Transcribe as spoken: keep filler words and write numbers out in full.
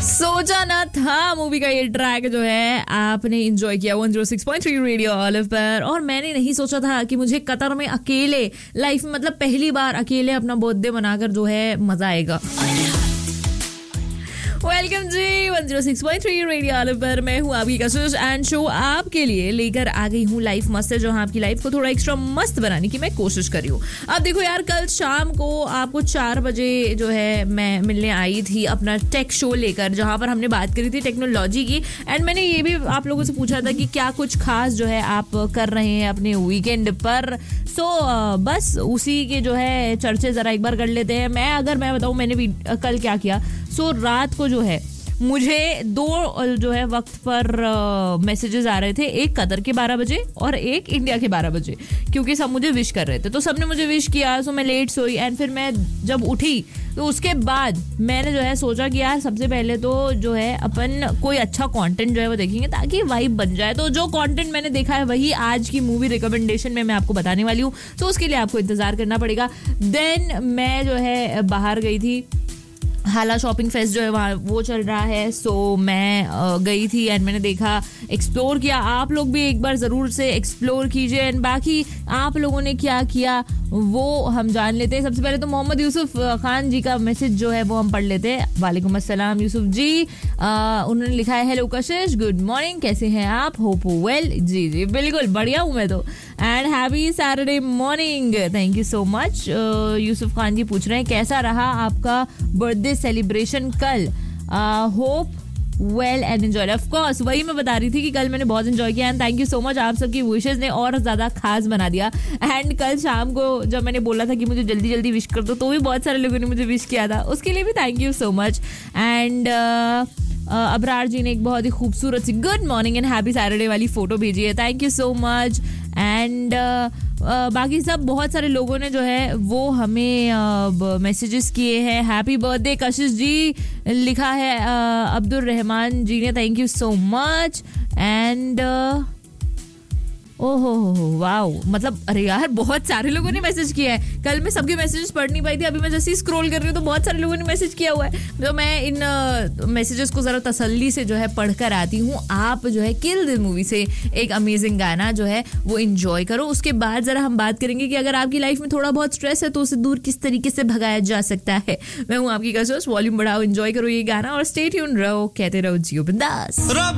सोचा ना था मूवी का ये ट्रैक जो है आपने एंजॉय किया one zero six point three radio olive पर, और मैंने नहीं सोचा था कि मुझे कतर में अकेले लाइफ में मतलब पहली बार अकेले अपना बर्थडे मनाकर जो है मजा आएगा। वेलकम जी one zero six point three radio olive पर, मैं हूँ आपकी कशिश एंड शो आपके लिए लेकर आ गई हूँ लाइफ मस्त है, जहाँ आपकी लाइफ को थोड़ा एक्स्ट्रा मस्त बनाने की मैं कोशिश कर रही हूँ। अब देखो यार, कल शाम को आपको चार बजे जो है मैं मिलने आई थी अपना टेक शो लेकर, जहाँ पर हमने बात करी थी टेक्नोलॉजी की। एंड मैंने ये भी आप लोगों से पूछा था कि क्या कुछ खास जो है आप कर रहे हैं अपने वीकेंड पर। सो so, बस उसी के जो है चर्चे जरा एक बार कर लेते हैं। मैं अगर मैं बताऊँ मैंने भी कल क्या किया। सो so, रात को जो है मुझे दो जो है वक्त पर मैसेजेस आ रहे थे, एक कतर के बारह बजे और एक इंडिया के बारह बजे, क्योंकि सब मुझे विश कर रहे थे। तो सबने मुझे विश किया, सो मैं लेट सोई। एंड फिर मैं जब उठी तो उसके बाद मैंने जो है सोचा कि यार सबसे पहले तो जो है अपन कोई अच्छा कंटेंट जो है वो देखेंगे ताकि वाइब बन जाए। तो जो कंटेंट मैंने देखा है वही आज की मूवी रिकमेंडेशन में मैं आपको बताने वाली हूँ। तो उसके लिए आपको इंतजार करना पड़ेगा। देन मैं जो है बाहर गई थी, हाला शॉपिंग फेस्ट जो है वहाँ वो चल रहा है। सो मैं uh, गई थी एंड मैंने देखा, एक्सप्लोर किया। आप लोग भी एक बार ज़रूर से एक्सप्लोर कीजिए एंड बाकी आप लोगों ने क्या किया वो हम जान लेते हैं। सबसे पहले तो मोहम्मद यूसुफ खान जी का मैसेज जो है वो हम पढ़ लेते हैं। वालेकुम अस्सलाम यूसुफ जी, uh, उन्होंने लिखा है हेलो कशिश, गुड मॉर्निंग, कैसे हैं आप, होप वेल। जी जी बिल्कुल बढ़िया हूँ मैं तो, and happy Saturday morning, thank you so much. Yusuf Khan जी पूछ रहे हैं कैसा रहा आपका बर्थडे सेलिब्रेशन कल, hope well and enjoy. Of course वही मैं बता रही थी कि कल मैंने बहुत एंजॉय किया and thank you so much, आप सबकी विशेस ने और ज़्यादा खास बना दिया। एंड कल शाम को जब मैंने बोला था कि मुझे जल्दी जल्दी विश कर दो तो भी बहुत सारे लोगों ने मुझे विश किया था, उसके लिए भी thank you so much. And Abrar जी ने एक बहुत ही खूबसूरत सी good morning and happy Saturday वाली फोटो भेजी है, thank you so much. And बाकी सब बहुत सारे लोगों ने जो है वो हमें मैसेजेस किए हैं। हैप्पी बर्थडे कशिश जी लिखा है अब्दुल रहमान जी ने, thank you so much. And ओहो हो वाओ, मतलब अरे यार बहुत सारे लोगों ने मैसेज किया है। कल मैं सबके मैसेजेस पढ़ नहीं पाई थी, अभी मैं जैसे ही स्क्रॉल कर रही हूँ तो बहुत सारे लोगों ने मैसेज किया हुआ है। तो मैं इन मैसेजेस को जरा तसल्ली से जो है पढ़कर आती हूँ। आप जो है किल दिल मूवी से एक अमेजिंग गाना जो है वो एंजॉय करो। उसके बाद जरा हम बात करेंगे कि अगर आपकी लाइफ में थोड़ा बहुत स्ट्रेस है तो उसे दूर किस तरीके से भगाया जा सकता है। मैं हूँ आपकी कशिश, वॉल्यूम बढ़ाओ, एंजॉय करो ये गाना और स्टे ट्यून रहो, कहते रहो जियो बिंदास।